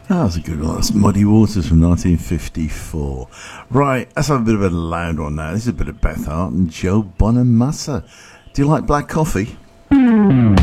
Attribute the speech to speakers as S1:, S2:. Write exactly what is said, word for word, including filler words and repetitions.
S1: That was a good one. That's Muddy Waters from nineteen fifty-four. Right, let's have a bit of a loud one now. This is a bit of Beth Hart and Joe Bonamassa. Do you like black coffee?